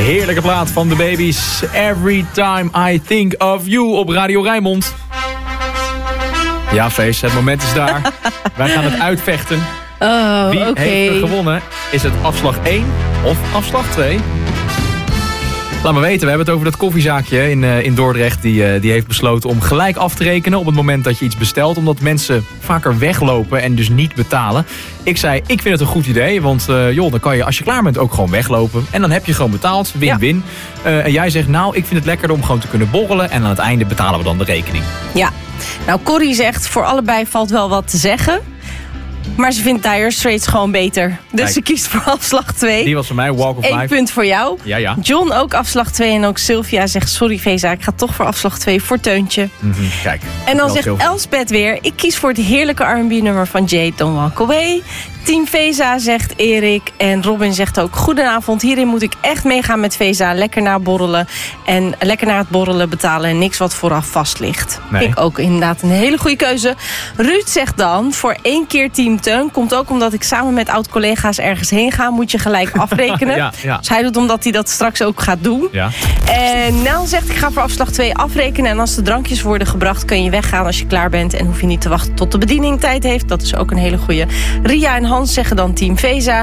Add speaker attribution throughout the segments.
Speaker 1: Heerlijke plaat van de Baby's. Every time I think of you op Radio Rijnmond. Ja, Feest, het moment is daar. Wij gaan het uitvechten. Wie heeft er gewonnen? Is het afslag 1 of afslag 2? Laat me weten, we hebben het over dat koffiezaakje in Dordrecht. Die heeft besloten om gelijk af te rekenen op het moment dat je iets bestelt. Omdat mensen vaker weglopen en dus niet betalen. Ik zei, ik vind het een goed idee. Want dan kan je als je klaar bent ook gewoon weglopen. En dan heb je gewoon betaald. Win-win. Ja. En jij zegt, nou, ik vind het lekkerder om gewoon te kunnen borrelen. En aan het einde betalen we dan de rekening. Ja, nou Corrie zegt, voor allebei valt wel wat te zeggen. Maar ze vindt Dire Straits gewoon beter. Dus Kijk, ze kiest voor afslag 2. Die was voor mij, Walk of Life. 1 punt voor jou. Ja. John ook afslag 2. En ook Sylvia zegt, sorry Veza, ik ga toch voor afslag 2 voor Teuntje. Kijk. En dan zegt Elspeth weer, ik kies voor het heerlijke R&B nummer van Jay, Don't Walk Away. Team Veza zegt Erik. En Robin zegt ook, goedenavond. Hierin moet ik echt meegaan met Veza. Lekker naar borrelen. En lekker naar het borrelen betalen. En niks wat vooraf vast ligt. Nee. Ik ook inderdaad een hele goede keuze. Ruud zegt dan, voor 1 keer Team Teun. Komt ook omdat ik samen met oud-collega's ergens heen ga. Moet je gelijk afrekenen. Ja. Dus hij doet omdat hij dat straks ook gaat doen. Ja. En Nel zegt, ik ga voor afslag 2 afrekenen. En als de drankjes worden gebracht, kun je weggaan als je klaar bent. En hoef je niet te wachten tot de bediening tijd heeft. Dat is ook een hele goede. Ria en Hans zeggen dan Team Veza.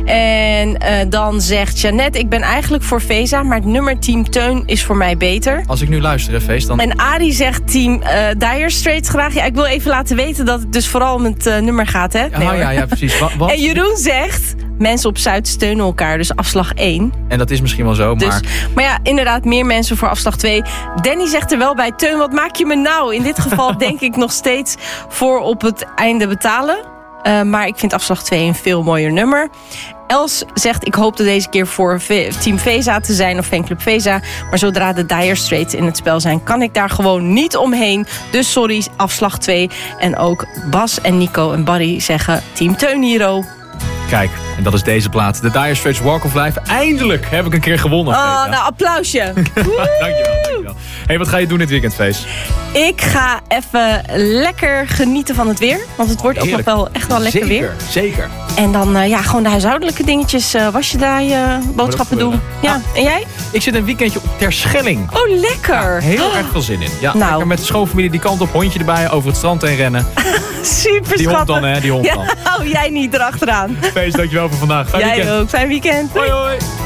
Speaker 1: En dan zegt Jeannette, ik ben eigenlijk voor Veza, maar het nummer Team Teun is voor mij beter. Als ik nu luister, Feest, dan... En Arie zegt Team Dire Straits graag. Ja, ik wil even laten weten dat het dus vooral om het nummer gaat, hè? Nee, ja, precies. Wat? En Jeroen zegt, mensen op Zuid steunen elkaar, dus afslag 1. En dat is misschien wel zo, maar... Maar ja, inderdaad, meer mensen voor afslag 2. Danny zegt er wel bij, Teun, wat maak je me nou? In dit geval denk ik nog steeds voor op het einde betalen. Maar ik vind afslag 2 een veel mooier nummer. Els zegt, ik hoopte deze keer voor Team Veza te zijn of Fanclub Veza. Maar zodra de Dire Straits in het spel zijn, kan ik daar gewoon niet omheen. Dus sorry, afslag 2. En ook Bas en Nico en Barry zeggen Team Teun Hero. Kijk, en dat is deze plaat. De Dire Straits Walk of Life. Eindelijk heb ik een keer gewonnen. Oh, nou, applausje. Dankjewel. Hey, wat ga je doen dit weekend, Feest? Ik ga even lekker genieten van het weer. Want het wordt ook nog wel echt wel lekker weer. Zeker. En dan gewoon de huishoudelijke dingetjes. Wasje draaien, boodschappen doen. Ja. En jij? Ik zit een weekendje op Terschelling. Oh, lekker. Ja, heel erg veel zin in. Ja, nou. Lekker met de schoonfamilie die kant op. Hondje erbij, over het strand heen rennen. Super die schattig. Hond dan, hè? Die hond dan. Hou jij niet erachteraan. Feest, dankjewel voor vandaag. Fijn weekend. Jij ook. Fijn weekend. Hoi, hoi.